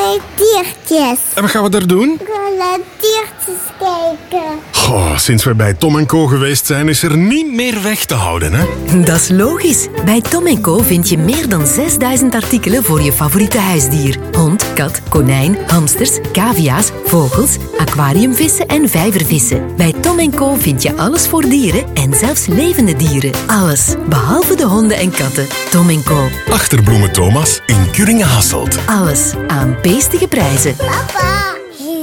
allerlei diertjes. En wat gaan we daar doen? Ik wil naar diertjes kijken. Goh, sinds we bij Tom & Co geweest zijn, is er niet meer weg te houden, hè? Dat is logisch. Bij Tom & Co vind je meer dan 6000 artikelen voor je favoriete huisdier. Hond, kat, konijn, hamsters, cavia's, vogels, aquariumvissen en vijvervissen. Bij Tom & Co vind je alles voor dieren en zelfs levende dieren. Alles, behalve de honden en katten. Tom & Co. Achterbloemen Thomas in Kuringen-Hasselt. Alles aan beestige prijzen. Papa.